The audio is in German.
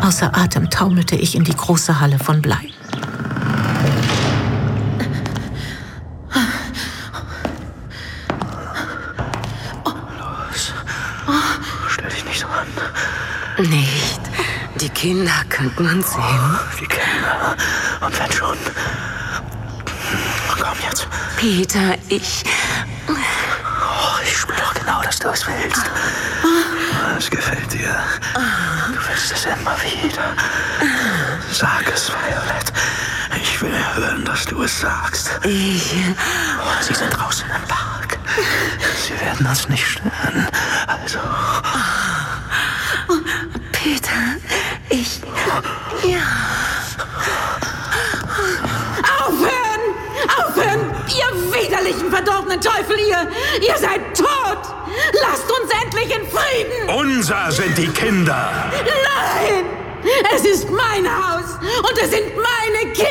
Außer Atem taumelte ich in die große Halle von Blei. Los. Stell dich nicht so an. Nicht. Die Kinder könnten uns sehen. Die Kinder. Und wenn schon. Komm jetzt. Peter, ich spür doch genau, dass du es willst. Es gefällt dir. Du willst es immer wieder. Sag es, Violet. Ich will hören, dass du es sagst. Sie sind draußen im Park. Sie werden uns nicht stören. Also. Peter, ja. Aufhören! Ihr widerlichen, verdorbenen Teufel, ihr seid tot! Lasst uns endlich in Frieden! Unser sind die Kinder! Nein! Es ist mein Haus und es sind meine Kinder!